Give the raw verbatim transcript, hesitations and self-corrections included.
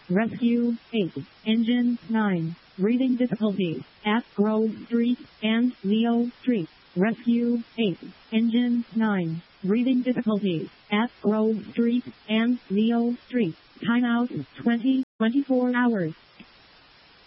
Rescue eight. Engine nine. Breathing difficulties at Grove Street and Leo Street. Rescue eight. Engine nine. Breathing difficulties at Grove Street and Leo Street. Timeout twenty, twenty-four hours.